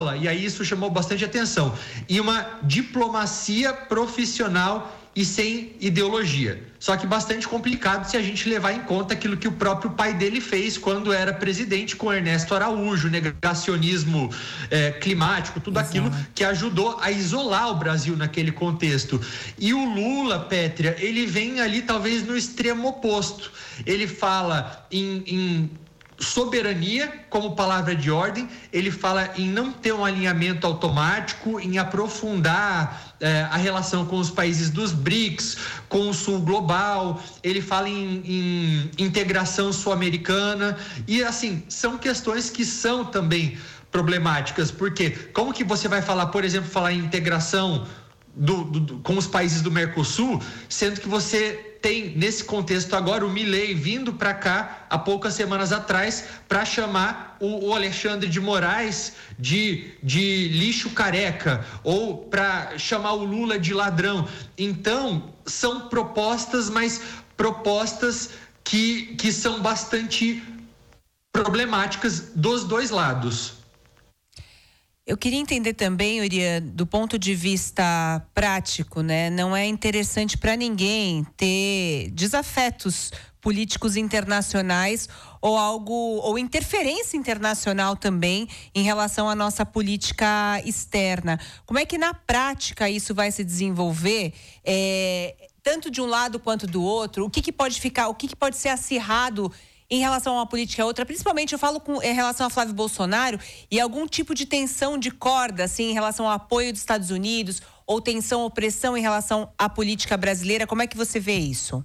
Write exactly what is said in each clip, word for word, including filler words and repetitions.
e aí isso chamou bastante atenção, e uma diplomacia profissional e sem ideologia. Só que bastante complicado se a gente levar em conta aquilo que o próprio pai dele fez quando era presidente com Ernesto Araújo, negacionismo eh, climático, tudo Exato. Aquilo que ajudou a isolar o Brasil naquele contexto. E o Lula, Pétria, ele vem ali talvez no extremo oposto. Ele fala em, em soberania como palavra de ordem, ele fala em não ter um alinhamento automático, em aprofundar eh, a relação com os países dos BRICS, com o Sul Global, ele fala em, em integração sul-americana, e assim, são questões que são também problemáticas, porque como que você vai falar, por exemplo, falar em integração do, do, com os países do Mercosul, sendo que você tem nesse contexto agora o Milei vindo para cá há poucas semanas atrás para chamar o, o Alexandre de Moraes de, de lixo careca, ou para chamar o Lula de ladrão. Então são propostas, mas propostas que, que são bastante problemáticas dos dois lados. Eu queria entender também, Urian, do ponto de vista prático, né? Não é interessante para ninguém ter desafetos políticos internacionais ou algo, ou interferência internacional também em relação à nossa política externa. Como é que na prática isso vai se desenvolver? É, tanto de um lado quanto do outro? O que, que pode ficar, o que, que pode ser acirrado em relação a uma política a outra, principalmente eu falo com, em relação a Flávio Bolsonaro, e algum tipo de tensão de corda, assim, em relação ao apoio dos Estados Unidos, ou tensão ou pressão em relação à política brasileira, como é que você vê isso?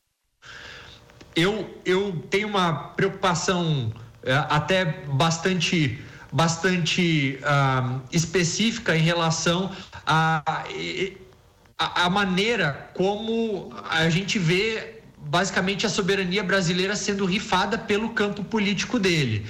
Eu, eu tenho uma preocupação é, até bastante, bastante uh, específica em relação a, a, a maneira como a gente vê basicamente a soberania brasileira sendo rifada pelo campo político dele.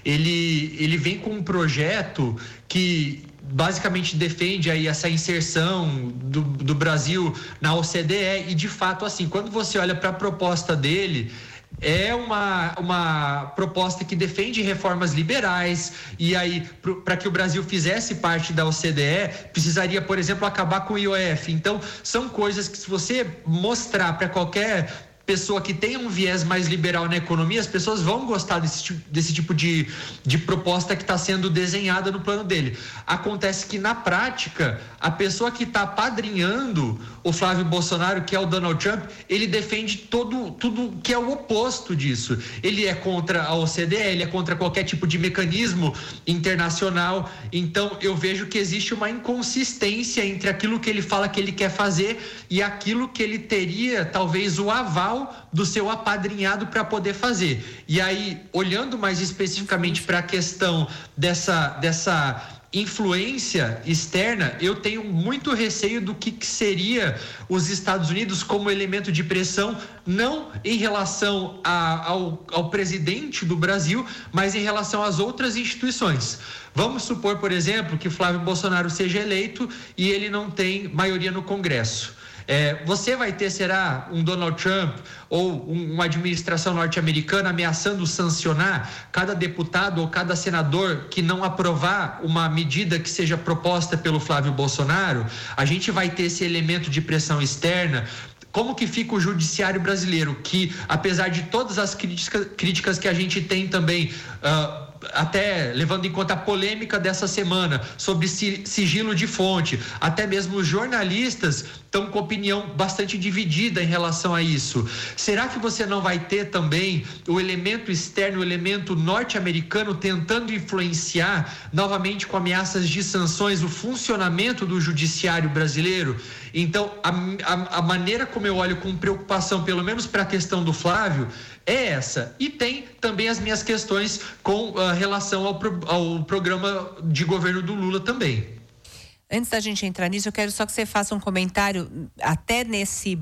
Ele, ele vem com um projeto que basicamente defende aí essa inserção do, do Brasil na O C D E, e de fato, assim, quando você olha para a proposta dele, é uma, uma proposta que defende reformas liberais, e aí para que o Brasil fizesse parte da O C D E, precisaria, por exemplo, acabar com o I O F. Então, são coisas que, se você mostrar para qualquer pessoa que tem um viés mais liberal na economia, as pessoas vão gostar desse, desse tipo de, de proposta que está sendo desenhada no plano dele. Acontece que, na prática, a pessoa que está apadrinhando o Flávio Bolsonaro, que é o Donald Trump, ele defende todo, tudo que é o oposto disso. Ele é contra a O C D E, ele é contra qualquer tipo de mecanismo internacional. Então, eu vejo que existe uma inconsistência entre aquilo que ele fala que ele quer fazer e aquilo que ele teria, talvez, o aval do seu apadrinhado para poder fazer. E aí, olhando mais especificamente para a questão dessa, dessa influência externa, eu tenho muito receio do que, que seria os Estados Unidos como elemento de pressão, não em relação a, ao, ao presidente do Brasil, mas em relação às outras instituições. Vamos supor, por exemplo, que Flávio Bolsonaro seja eleito e ele não tem maioria no Congresso. É, você vai ter, será, um Donald Trump ou um, uma administração norte-americana ameaçando sancionar cada deputado ou cada senador que não aprovar uma medida que seja proposta pelo Flávio Bolsonaro? A gente vai ter esse elemento de pressão externa. Como que fica o judiciário brasileiro, que, apesar de todas as críticas, críticas que a gente tem também, uh, até levando em conta a polêmica dessa semana sobre sigilo de fonte, até mesmo os jornalistas estão com opinião bastante dividida em relação a isso. Será que você não vai ter também o elemento externo, o elemento norte-americano tentando influenciar novamente com ameaças de sanções o funcionamento do judiciário brasileiro? Então, a, a, a maneira como eu olho com preocupação, pelo menos para a questão do Flávio, é essa. E tem também as minhas questões com uh, relação ao, pro, ao programa de governo do Lula também. Antes da gente entrar nisso, eu quero só que você faça um comentário, até nesse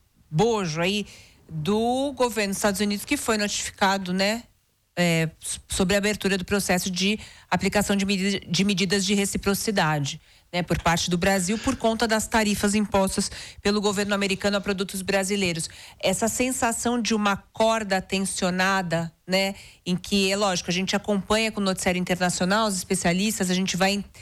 bojo aí, do governo dos Estados Unidos, que foi notificado, né, é, sobre a abertura do processo de aplicação de, medida, de medidas de reciprocidade, né, por parte do Brasil, por conta das tarifas impostas pelo governo americano a produtos brasileiros. Essa sensação de uma corda tensionada, né, em que, é lógico, a gente acompanha com o noticiário internacional, os especialistas, a gente vai